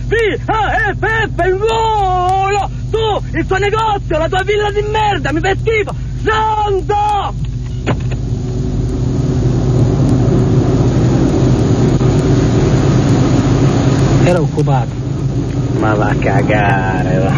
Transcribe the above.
V-A-F-F, il volo! Tu, il tuo negozio, la tua villa di merda, mi fai schifo! Pronto! Era occupato. Ma va a cagare, va.